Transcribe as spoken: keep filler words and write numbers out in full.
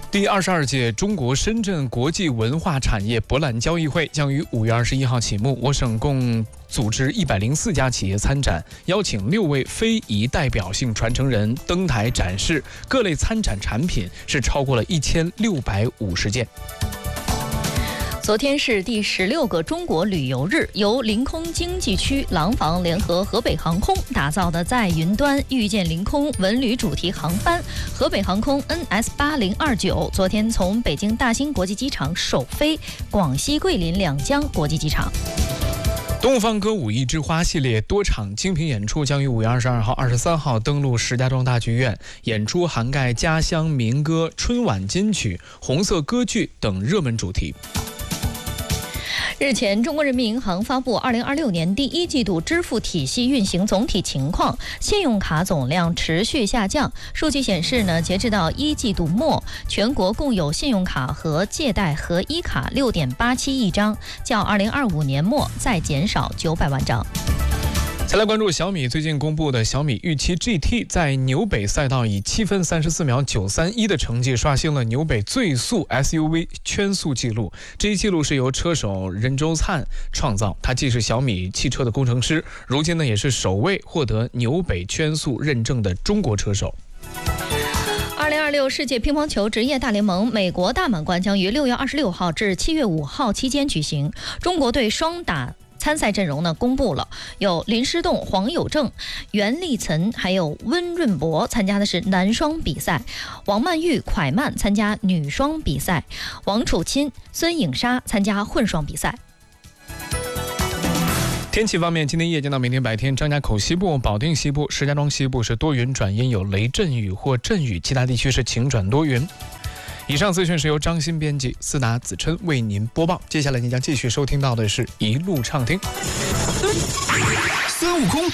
第二十二届中国深圳国际文化产业博览交易会将于五月二十一号启幕。我省共组织一百零四家企业参展，邀请六位非遗代表性传承人登台展示，各类参展产品是超过了一千六百五十件。 昨天是第十六个中国旅游日，由临空经济区廊坊联合河北航空打造的在云端遇见临空文旅主题航班河北航空 N S 八零二九昨天从北京大兴国际机场首飞广西桂林两江国际机场。 东方歌舞一枝花系列多场精品演出将于五月二十二号、二十三号登陆石家庄大剧院，演出涵盖家乡民歌、春晚金曲、红色歌剧等热门主题。 日前，中国人民银行发布二零二六年第一季度支付体系运行总体情况，信用卡总量持续下降。数据显示呢，截至到一季度末，全国共有信用卡和借贷合一卡六点八七亿张，较二零二五年末再减少九百万张。 再来关注小米最近公布的小米预期 G T 在纽北赛道以七分三十四秒九三一的成绩刷新了纽北最速 S U V 圈速纪录。这一纪录是由车手任周灿创造，他既是小米汽车的工程师，如今呢也是首位获得纽北圈速认证的中国车手。 二零二六世界乒乓球职业大联盟美国大满贯将于六月二十六号至七月五号期间举行，中国队双打参赛阵容呢公布了，有林诗栋、黄有正、袁立岑还有温润博参加的是男双比赛，王曼玉、蒯曼参加女双比赛，王楚钦、孙颖莎参加混双比赛。 天气方面，今天夜间到明天白天，张家口西部、保定西部、石家庄西部是多云转阴，有雷阵雨或阵雨，其他地区是晴转多云。以上资讯是由张鑫编辑，思达子琛为您播报。接下来您将继续收听到的是一路畅听。 孙悟空